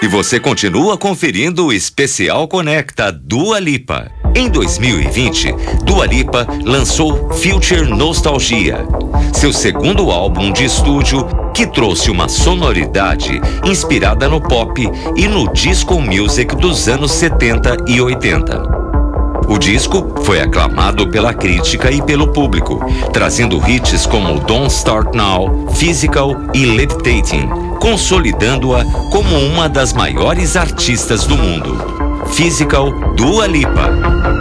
E você continua conferindo o Especial Conecta Dua Lipa. Em 2020, Dua Lipa lançou Future Nostalgia, seu segundo álbum de estúdio que trouxe uma sonoridade inspirada no pop e no disco music dos anos 70 e 80. O disco foi aclamado pela crítica e pelo público, trazendo hits como Don't Start Now, Physical e Levitating, consolidando-a como uma das maiores artistas do mundo. Physical, Dua Lipa.